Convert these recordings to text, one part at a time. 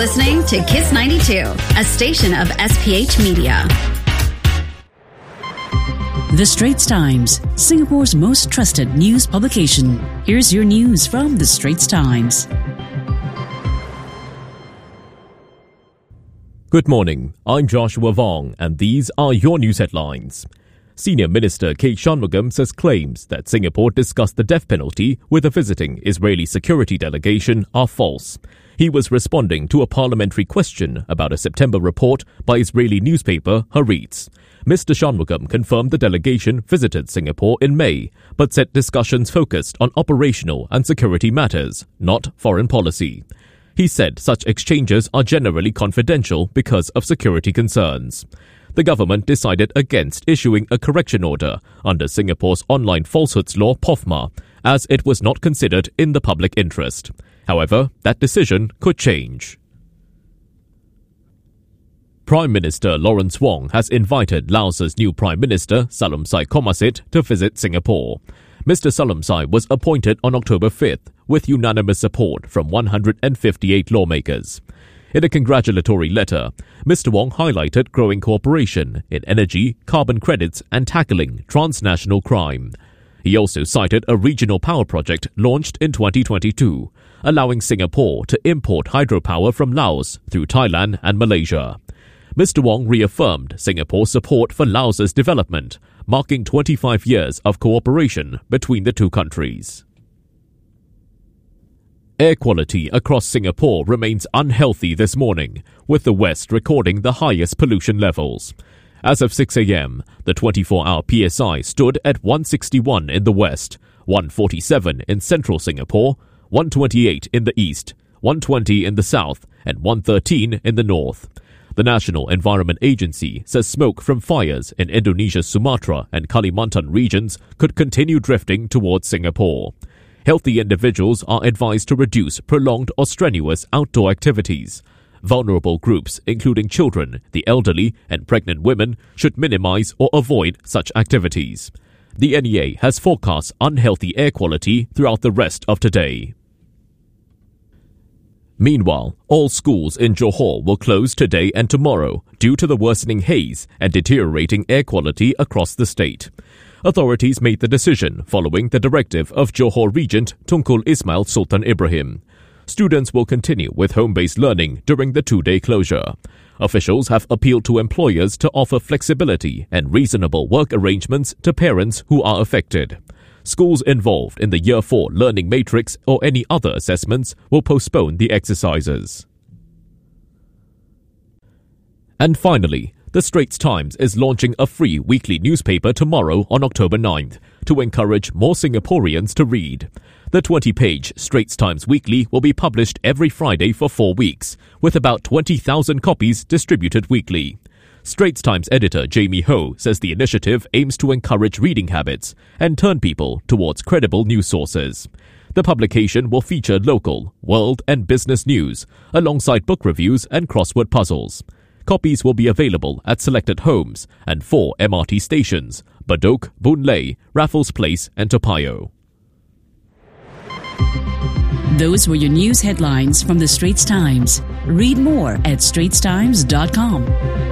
listening to Kiss 92, a station of SPH Media. The Straits Times, Singapore's most trusted news publication. Here's your news from The Straits Times. Good morning, I'm Joshua Vong, and these are your news headlines. Senior Minister K. Shanmugam says claims that Singapore discussed the death penalty with a visiting Israeli security delegation are false. He was responding to a parliamentary question about a September report by Israeli newspaper Haaretz. Mr. Shanmugam confirmed the delegation visited Singapore in May, but said discussions focused on operational and security matters, not foreign policy. He said such exchanges are generally confidential because of security concerns. The government decided against issuing a correction order under Singapore's online falsehoods law POFMA, as it was not considered in the public interest. However, that decision could change. Prime Minister Lawrence Wong has invited Laos's new Prime Minister Salamsai Komasit to visit Singapore. Mr. Salamsai was appointed on October 5th with unanimous support from 158 lawmakers. In a congratulatory letter, Mr. Wong highlighted growing cooperation in energy, carbon credits and tackling transnational crime. He also cited a regional power project launched in 2022, allowing Singapore to import hydropower from Laos through Thailand and Malaysia. Mr. Wong reaffirmed Singapore's support for Laos's development, marking 25 years of cooperation between the two countries. Air quality across Singapore remains unhealthy this morning, with the West recording the highest pollution levels. As of 6 a.m., the 24-hour PSI stood at 161 in the West, 147 in central Singapore, 128 in the East, 120 in the South, and 113 in the North. The National Environment Agency says smoke from fires in Indonesia's Sumatra and Kalimantan regions could continue drifting towards Singapore. Healthy individuals are advised to reduce prolonged or strenuous outdoor activities. Vulnerable groups, including children, the elderly, and pregnant women, should minimize or avoid such activities. The NEA has forecast unhealthy air quality throughout the rest of today. Meanwhile, all schools in Johor will close today and tomorrow due to the worsening haze and deteriorating air quality across the state. Authorities made the decision following the directive of Johor Regent Tunku Ismail Sultan Ibrahim. Students will continue with home-based learning during the two-day closure. Officials have appealed to employers to offer flexibility and reasonable work arrangements to parents who are affected. Schools involved in the Year 4 Learning Matrix or any other assessments will postpone the exercises. And finally, The Straits Times is launching a free weekly newspaper tomorrow on October 9th to encourage more Singaporeans to read. The 20-page Straits Times Weekly will be published every Friday for 4 weeks, with about 20,000 copies distributed weekly. Straits Times editor Jamie Ho says the initiative aims to encourage reading habits and turn people towards credible news sources. The publication will feature local, world and business news, alongside book reviews and crossword puzzles. Copies will be available at selected homes and 4 MRT stations: Bedok, Boon Lay, Raffles Place and Toa Payoh. Those were your news headlines from The Straits Times. Read more at straitstimes.com.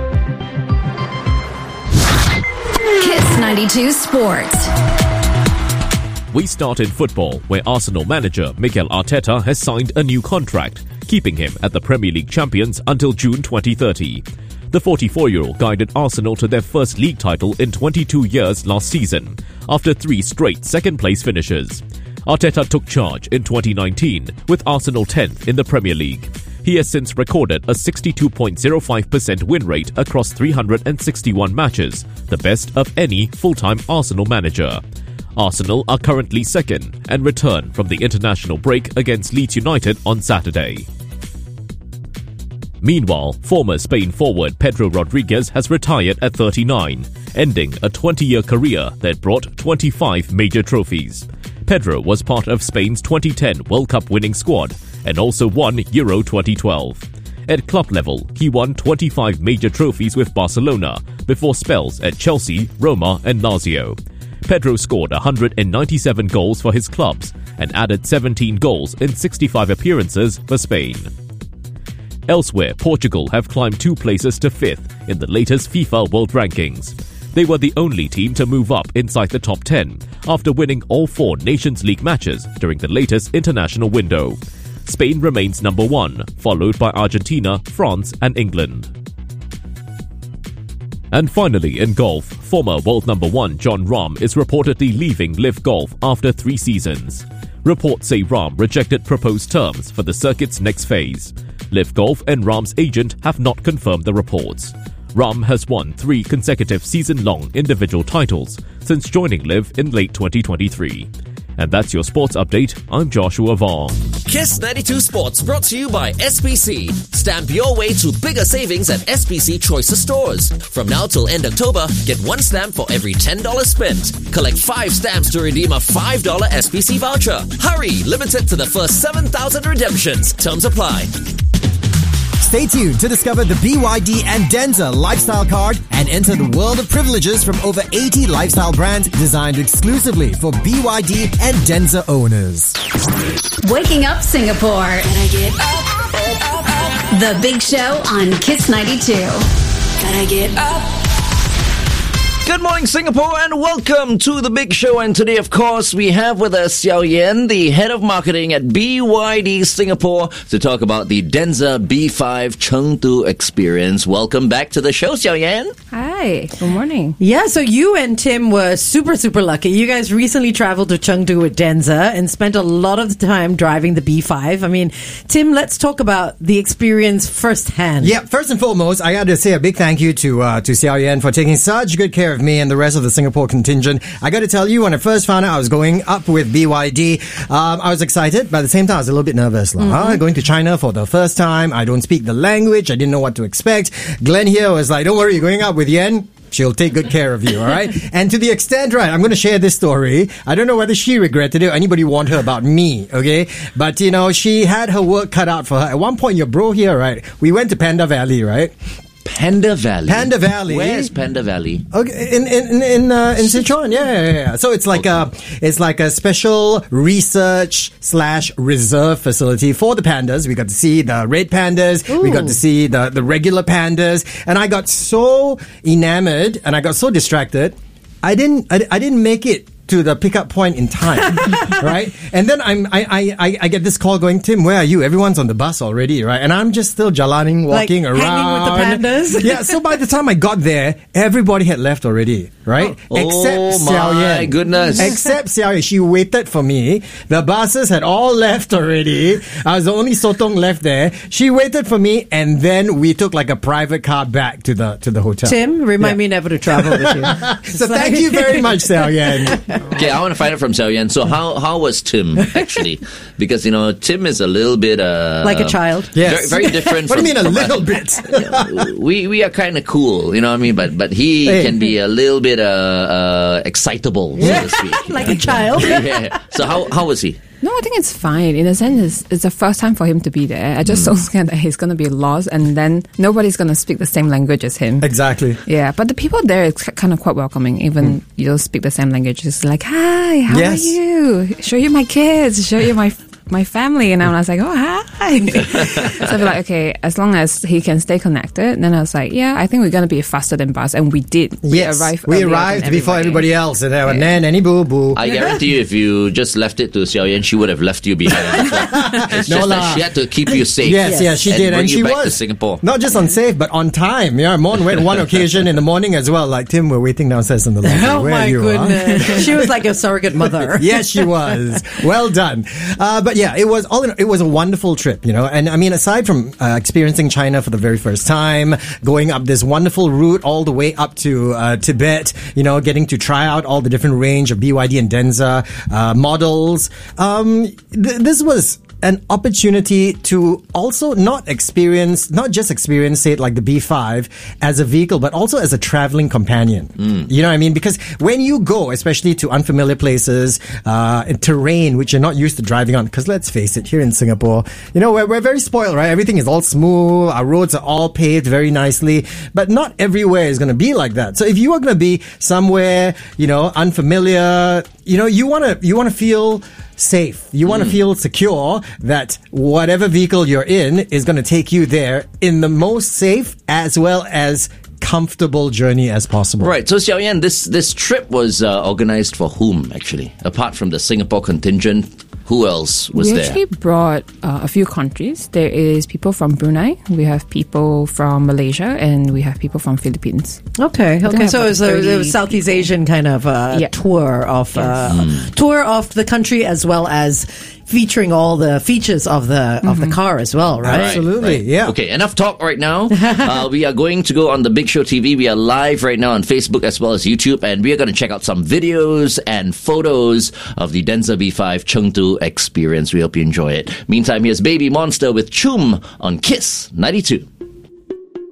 Kiss 92 Sports. We start in football, where Arsenal manager Mikel Arteta has signed a new contract, keeping him at the Premier League champions until June 2030. The 44-year-old guided Arsenal to their first league title in 22 years last season, after 3 straight second-place finishes. Arteta took charge in 2019, with Arsenal 10th in the Premier League. He has since recorded a 62.05% win rate across 361 matches, the best of any full-time Arsenal manager. Arsenal are currently second and return from the international break against Leeds United on Saturday. Meanwhile, former Spain forward Pedro Rodriguez has retired at 39, ending a 20-year career that brought 25 major trophies. Pedro was part of Spain's 2010 World Cup winning squad and also won Euro 2012. At club level, he won 25 major trophies with Barcelona before spells at Chelsea, Roma and Lazio. Pedro scored 197 goals for his clubs and added 17 goals in 65 appearances for Spain. Elsewhere, Portugal have climbed 2 places to 5th in the latest FIFA World Rankings. They were the only team to move up inside the top 10 after winning all 4 Nations League matches during the latest international window. Spain remains number 1, followed by Argentina, France and England. And finally, in golf, former world number 1 Jon Rahm is reportedly leaving LIV Golf after 3 seasons. Reports say Rahm rejected proposed terms for the circuit's next phase. LIV Golf and Rahm's agent have not confirmed the reports. Rahm has won 3 consecutive season-long individual titles since joining LIV in late 2023. And that's your sports update. I'm Joshua Vaughn. Kiss 92 Sports brought to you by SPC. Stamp your way to bigger savings at SPC Choices stores. From now till end October, get 1 stamp for every $10 spent. Collect 5 stamps to redeem a $5 SPC voucher. Hurry! Limited to the first 7,000 redemptions. Terms apply. Stay tuned to discover the BYD and Denza lifestyle card and enter the world of privileges from over 80 lifestyle brands designed exclusively for BYD and Denza owners. Waking up Singapore. Can I get up? The Big Show on Kiss 92. Can I get up? Good morning, Singapore, and welcome to The Big Show. And today, of course, we have with us Xiao Yan, the head of marketing at BYD Singapore, to talk about the Denza B5 Chengdu experience. Welcome back to the show, Xiao Yan. Hi, good morning. Yeah, so you and Tim were super lucky. You guys recently traveled to Chengdu with Denza and spent a lot of the time driving the B5. I mean, Tim, let's talk about the experience firsthand. Yeah, first and foremost, I got to say a big thank you to Xiao Yan for taking such good care of me and the rest of the Singapore contingent. I got to tell you, when I first found out I was going up with BYD, I was excited, but at the same time I was a little bit nervous. Going to China for the first time, I don't speak the language, I didn't know what to expect. Glenn here was like, don't worry, you're going up with Yan. She'll take good care of you, all right? And to the extent, right, I'm going to share this story. I don't know whether she regretted it or anybody warned her about me, okay? But, you know, she had her work cut out for her. At one point, your bro here, right, we went to Panda Valley, right? Panda Valley. Panda Valley. Where is Panda Valley? Okay, in Sichuan. Yeah. So it's like a special research/reserve facility for the pandas. We got to see the red pandas. Ooh. We got to see the regular pandas, and I got so enamored and I got so distracted. I didn't make it to the pickup point in time, right? And then I get this call going, Tim, where are you? Everyone's on the bus already, right? And I'm just still jalaning, walking around. Hanging with the pandas? Yeah, so by the time I got there, everybody had left already, right? Except Xiao Yan. Oh my goodness. Except Xiao Yan. She waited for me. The buses had all left already. I was the only sotong left there. She waited for me, and then we took like a private car back to the hotel. Tim, remind me never to travel with you. So thank you very much, Xiao Yan. Okay, I want to find out from Xiao Yan. So how was Tim, actually? Because, you know, Tim is a little bit... like a child. Yes. Very different What from... do you mean a little bit? We are kind of cool, you know what I mean? But he can be a little bit excitable, so to speak. Like a child. Yeah. So how was he? No, I think it's fine. In a sense, it's the first time for him to be there. I just so scared that he's going to be lost and then nobody's going to speak the same language as him. Exactly. Yeah, but the people there is kind of quite welcoming. Even you don't speak the same language. It's like, hi, how are you? Show you my kids. Show you my family. And I was like, oh, hi. So I feel like, okay, as long as he can stay connected, then I was like, yeah, I think we're going to be faster than bus. And we did. Yes, we arrived before everybody else. And there were nanny boo-boo. I guarantee you, if you just left it to Xiao Yan, she would have left you behind. It's just that she had to keep you safe. Yes, she did. And she back to was. Singapore. Not just unsafe, but on time. Yeah, one occasion in the morning as well. Like, Tim, we're waiting downstairs in the lobby. Oh, my goodness. She was like a surrogate mother. Yes, she was. Well done. But yeah, it was a wonderful trip, you know. And I mean, aside from experiencing China for the very first time, going up this wonderful route all the way up to Tibet, you know, getting to try out all the different range of BYD and Denza models. This was an opportunity to also not just experience, say, like the B5 as a vehicle, but also as a traveling companion. You know what I mean? Because when you go, especially to unfamiliar places, terrain which you're not used to driving on, because let's face it, here in Singapore, you know, we're very spoiled, right? Everything is all smooth, our roads are all paved very nicely, but not everywhere is going to be like that. So if you are going to be somewhere, you know, unfamiliar, you know, you want to feel safe. You want to feel secure that whatever vehicle you're in is going to take you there in the most safe as well as comfortable journey as possible. Right. So, Xiao Yan, this trip was organized for whom, actually? Apart from the Singapore contingent, who else was we there? actually brought a few countries. There is people from Brunei, we have people from Malaysia, and we have people from Philippines. Okay. So it was Southeast Asian kind of tour of the country, as well as featuring all the features of the car as well, right? Absolutely, yeah. Okay, enough talk right now. We are going to go on the Big Show TV. We are live right now on Facebook as well as YouTube, and we are going to check out some videos and photos of the Denza B5 Chengdu experience. We hope you enjoy it. Meantime, here's Baby Monster with Chum on Kiss 92.